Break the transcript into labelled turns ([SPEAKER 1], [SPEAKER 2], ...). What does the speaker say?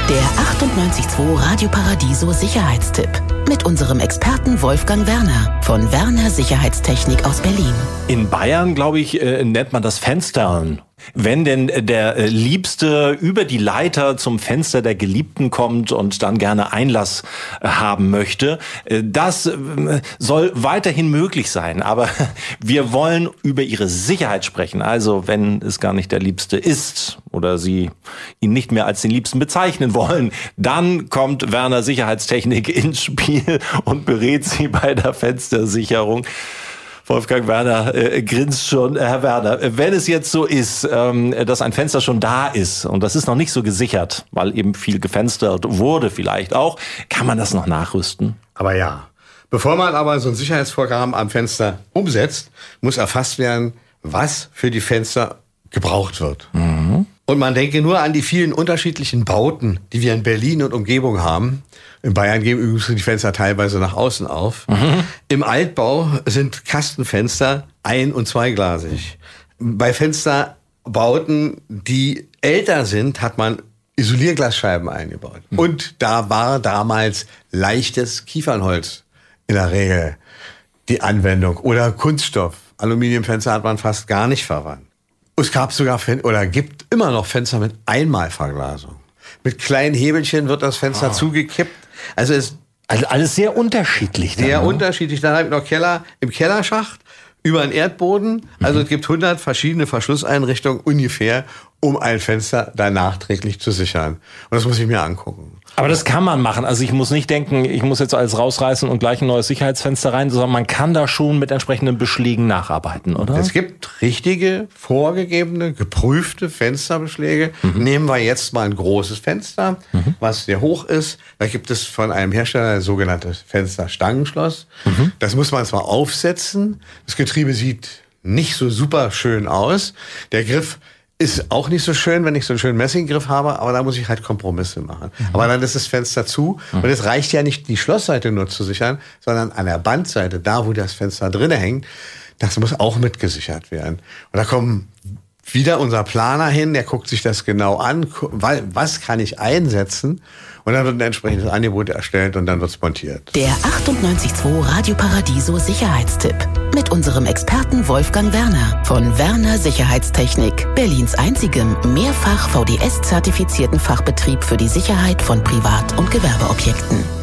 [SPEAKER 1] Der 98.2 Radio Paradiso Sicherheitstipp mit unserem Experten Wolfgang Werner von Werner Sicherheitstechnik aus Berlin.
[SPEAKER 2] In Bayern, glaube ich, nennt man das Fenstern. Wenn denn der Liebste über die Leiter zum Fenster der Geliebten kommt und dann gerne Einlass haben möchte, das soll weiterhin möglich sein. Aber wir wollen über ihre Sicherheit sprechen. Also wenn es gar nicht der Liebste ist oder Sie ihn nicht mehr als den Liebsten bezeichnen wollen, dann kommt Werner Sicherheitstechnik ins Spiel und berät Sie bei der Fenstersicherung. Wolfgang Werner grinst schon. Herr Werner, wenn es jetzt so ist, dass ein Fenster schon da ist und das ist noch nicht so gesichert, weil eben viel gefenstert wurde vielleicht auch, kann man das noch nachrüsten?
[SPEAKER 3] Aber ja. Bevor man aber so ein Sicherheitsvorgaben am Fenster umsetzt, muss erfasst werden, was für die Fenster gebraucht wird. Mhm. Und man denke nur an die vielen unterschiedlichen Bauten, die wir in Berlin und Umgebung haben. In Bayern gehen übrigens die Fenster teilweise nach außen auf. Mhm. Im Altbau sind Kastenfenster ein- und zweiglasig. Bei Fensterbauten, die älter sind, hat man Isolierglasscheiben eingebaut. Mhm. Und da war damals leichtes Kiefernholz in der Regel die Anwendung. Oder Kunststoff. Aluminiumfenster hat man fast gar nicht verwandt. Es gab sogar gibt immer noch Fenster mit Einmalverglasung. Mit kleinen Hebelchen wird das Fenster zugekippt. Also
[SPEAKER 2] alles sehr unterschiedlich.
[SPEAKER 3] Sehr unterschiedlich. Dann habe ich noch im Kellerschacht über den Erdboden. Also es gibt 100 verschiedene Verschlusseinrichtungen ungefähr, um ein Fenster da nachträglich zu sichern. Und das muss ich mir angucken.
[SPEAKER 2] Aber das kann man machen. Also ich muss nicht denken, ich muss jetzt alles rausreißen und gleich ein neues Sicherheitsfenster rein, sondern man kann da schon mit entsprechenden Beschlägen nacharbeiten, oder?
[SPEAKER 3] Es gibt richtige, vorgegebene, geprüfte Fensterbeschläge. Mhm. Nehmen wir jetzt mal ein großes Fenster, was sehr hoch ist. Da gibt es von einem Hersteller das sogenannte Fensterstangenschloss. Mhm. Das muss man zwar aufsetzen. Das Getriebe sieht nicht so super schön aus. Der Griff ist auch nicht so schön, wenn ich so einen schönen Messinggriff habe, aber da muss ich halt Kompromisse machen. Mhm. Aber dann ist das Fenster zu und es reicht ja nicht, die Schlossseite nur zu sichern, sondern an der Bandseite, da wo das Fenster drinne hängt, das muss auch mitgesichert werden. Und da kommt wieder unser Planer hin, der guckt sich das genau an, was kann ich einsetzen, und dann wird ein entsprechendes Angebot erstellt und dann wird's montiert.
[SPEAKER 1] Der 98.2 Radio Paradiso Sicherheitstipp mit unserem Experten Wolfgang Werner von Werner Sicherheitstechnik, Berlins einzigem mehrfach VDS-zertifizierten Fachbetrieb für die Sicherheit von Privat- und Gewerbeobjekten.